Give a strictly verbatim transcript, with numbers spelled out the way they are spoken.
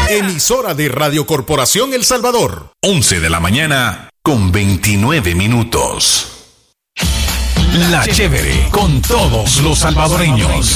Emisora de Radio Corporación El Salvador. once de la mañana con veintinueve minutos. La Chévere con todos los salvadoreños.